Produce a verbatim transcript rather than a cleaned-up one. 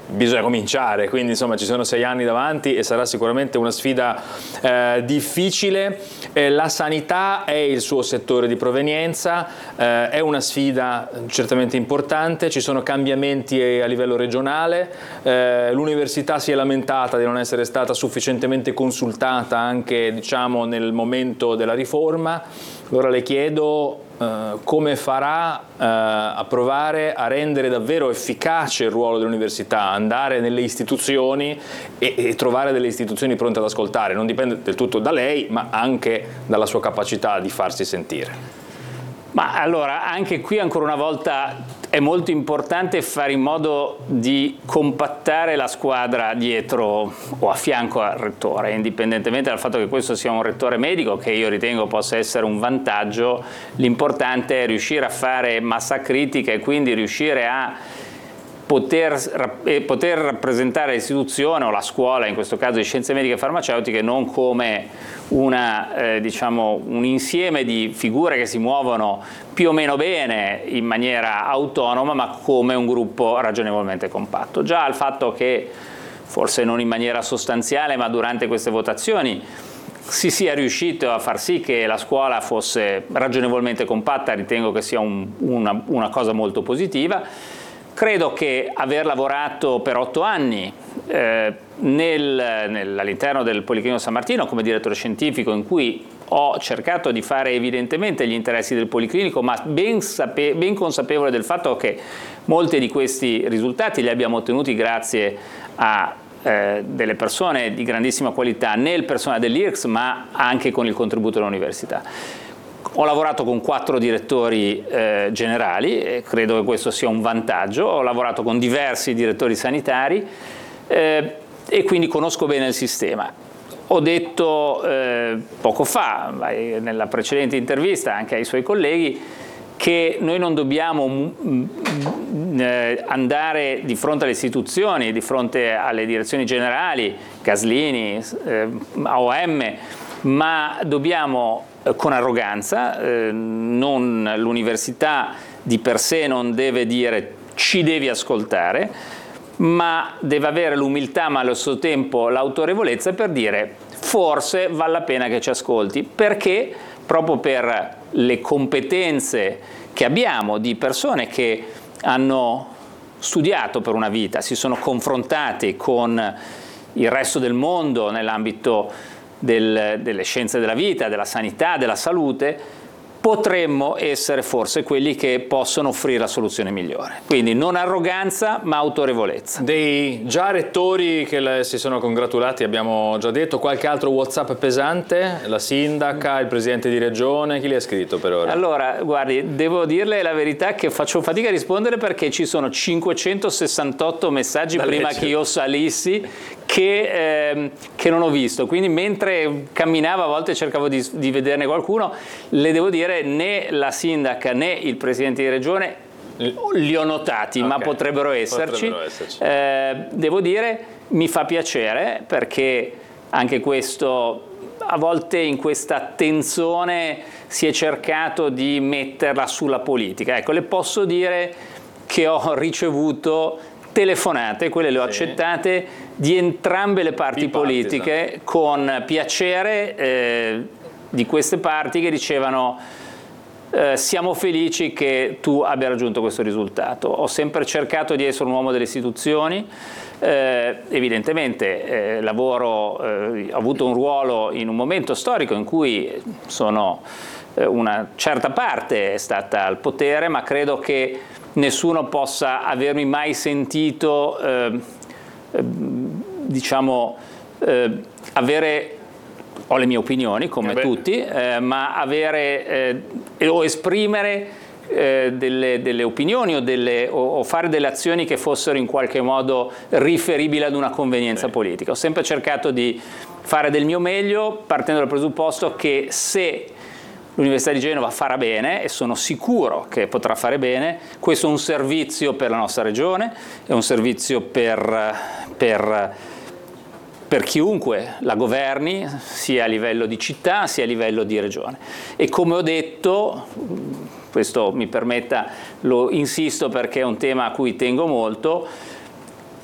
bisogna cominciare, quindi insomma ci sono sei anni davanti e sarà sicuramente una sfida eh, difficile. Eh, la sanità è il suo settore di provenienza, eh, è una sfida certamente importante, ci sono cambiamenti a livello regionale, eh, l'università si è lamentata di non essere stata sufficientemente consultata anche, diciamo, nel momento della riforma. Allora le chiedo Uh, come farà uh, a provare a rendere davvero efficace il ruolo dell'università, andare nelle istituzioni e, e trovare delle istituzioni pronte ad ascoltare. Non dipende del tutto da lei, ma anche dalla sua capacità di farsi sentire. Ma allora, anche qui ancora una volta è molto importante fare in modo di compattare la squadra dietro o a fianco al rettore, indipendentemente dal fatto che questo sia un rettore medico, che io ritengo possa essere un vantaggio. L'importante è riuscire a fare massa critica e quindi riuscire a Poter, poter rappresentare l'istituzione o la scuola, in questo caso di scienze mediche e farmaceutiche, non come una, eh, diciamo, un insieme di figure che si muovono più o meno bene in maniera autonoma, ma come un gruppo ragionevolmente compatto. Già il fatto che, forse non in maniera sostanziale, ma durante queste votazioni si sia riuscito a far sì che la scuola fosse ragionevolmente compatta, ritengo che sia un, una, una cosa molto positiva. Credo che aver lavorato per otto anni eh, nel, nel, all'interno del Policlinico San Martino come direttore scientifico, in cui ho cercato di fare evidentemente gli interessi del Policlinico, ma ben, sape, ben consapevole del fatto che molti di questi risultati li abbiamo ottenuti grazie a eh, delle persone di grandissima qualità nel personale dell'I R C S, ma anche con il contributo dell'università. Ho lavorato con quattro direttori eh, generali e credo che questo sia un vantaggio. Ho lavorato con diversi direttori sanitari eh, e quindi conosco bene il sistema. Ho detto eh, poco fa, nella precedente intervista anche ai suoi colleghi, che noi non dobbiamo mh, eh, andare di fronte alle istituzioni, di fronte alle direzioni generali, Gaslini, eh, A O M, ma dobbiamo con arroganza, eh, non, l'università di per sé non deve dire ci devi ascoltare, ma deve avere l'umiltà, ma allo stesso tempo l'autorevolezza per dire forse vale la pena che ci ascolti, perché proprio per le competenze che abbiamo di persone che hanno studiato per una vita, si sono confrontati con il resto del mondo nell'ambito Del, delle scienze della vita, della sanità, della salute, potremmo essere forse quelli che possono offrire la soluzione migliore. Quindi non arroganza, ma autorevolezza. Dei già rettori che le, si sono congratulati, abbiamo già detto. Qualche altro WhatsApp pesante? La sindaca, il presidente di regione, chi li ha scritto per ora? Allora, guardi, devo dirle la verità che faccio fatica a rispondere perché ci sono cinquecentosessantotto messaggi da prima leggere. Che io salissi che, ehm, che non ho visto, quindi mentre camminavo a volte cercavo di, di vederne qualcuno. Le devo dire, né la sindaca né il presidente di regione li ho notati, okay, ma potrebbero esserci, potrebbero esserci. Eh, devo dire, mi fa piacere perché anche questo, a volte in questa tensione si è cercato di metterla sulla politica. Ecco, le posso dire che ho ricevuto telefonate, quelle le ho sì. accettate, di entrambe le parti politiche, con piacere eh, di queste parti che dicevano eh, siamo felici che tu abbia raggiunto questo risultato. Ho sempre cercato di essere un uomo delle istituzioni, eh, evidentemente eh, lavoro, eh, ho avuto un ruolo in un momento storico in cui sono, eh, una certa parte è stata al potere, ma credo che nessuno possa avermi mai sentito, eh, eh, diciamo, eh, avere, ho le mie opinioni come eh tutti, eh, ma avere eh, o esprimere eh, delle, delle opinioni o, delle, o, o fare delle azioni che fossero in qualche modo riferibili ad una convenienza eh. politica. Ho sempre cercato di fare del mio meglio, partendo dal presupposto che se l'Università di Genova farà bene, e sono sicuro che potrà fare bene, questo è un servizio per la nostra regione, è un servizio per, per, per chiunque la governi, sia a livello di città sia a livello di regione. E come ho detto, questo mi permetta, lo insisto perché è un tema a cui tengo molto,